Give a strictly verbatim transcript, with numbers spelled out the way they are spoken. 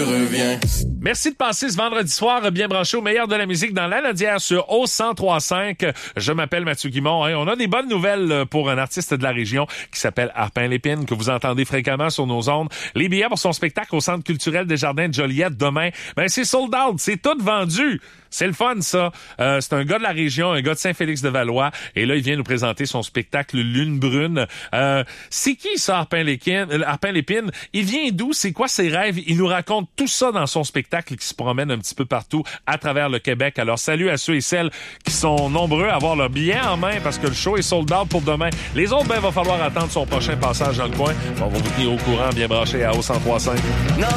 reviens. Merci de passer ce vendredi soir bien branché au meilleur de la musique dans la Landière sur O cent trois cinq. Je m'appelle Mathieu Guimond. Hein. On a des bonnes nouvelles pour un artiste de la région qui s'appelle Arpin Lépine, que vous entendez fréquemment sur nos ondes. Les billets pour son spectacle au Centre culturel des Jardins de Joliette demain, ben c'est sold out, c'est tout vendu. C'est le fun, ça. Euh, c'est un gars de la région, un gars de Saint-Félix-de-Valois. Et là, il vient nous présenter son spectacle Lune brune. Euh, c'est qui, ça, Arpin Lépine? Arpin Lépine? Il vient d'où? C'est quoi ses rêves? Il nous raconte tout ça dans son spectacle qui se promène un petit peu partout à travers le Québec. Alors, salut à ceux et celles qui sont nombreux à avoir leur billet en main parce que le show est sold out pour demain. Les autres, ben, il va falloir attendre son prochain passage dans le coin. On va vous tenir au courant, bien branché à O cent trois cinq.